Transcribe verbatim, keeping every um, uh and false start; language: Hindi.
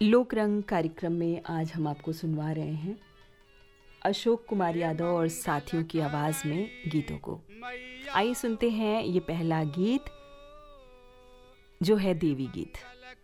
लोक रंग कार्यक्रम में आज हम आपको सुनवा रहे हैं अशोक कुमार यादव और साथियों की आवाज़ में गीतों को। आइए सुनते हैं ये पहला गीत जो है देवी गीत।